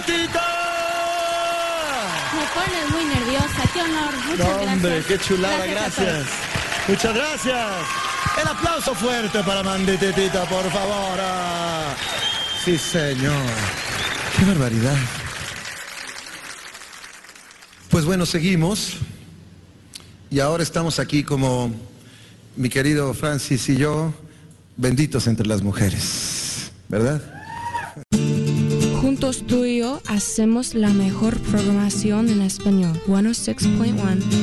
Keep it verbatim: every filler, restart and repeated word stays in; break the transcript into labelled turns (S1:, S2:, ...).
S1: Manditita.
S2: Me pone muy nerviosa, qué honor, muchas
S1: No,
S2: gracias.
S1: hombre, qué chulada,
S2: Gracias a
S1: gracias. Muchas gracias. El aplauso fuerte para Manditita, por favor. Ah, sí, señor. Qué barbaridad. Pues bueno, seguimos. Y ahora estamos aquí como mi querido Francis y yo, benditos entre las mujeres, ¿verdad?
S3: Juntos tú y yo hacemos la mejor programación en español. ciento seis punto uno